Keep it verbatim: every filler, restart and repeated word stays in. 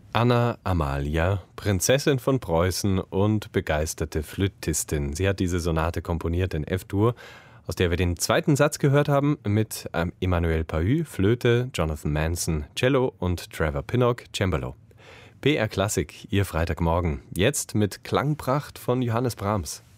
Anna Amalia, Prinzessin von Preußen und begeisterte Flötistin. Sie hat diese Sonate komponiert in F-Dur, aus der wir den zweiten Satz gehört haben, mit ähm, Emmanuel Pahud, Flöte, Jonathan Manson, Cello und Trevor Pinnock, Cembalo. B R Klassik, Ihr Freitagmorgen. Jetzt mit Klangpracht von Johannes Brahms.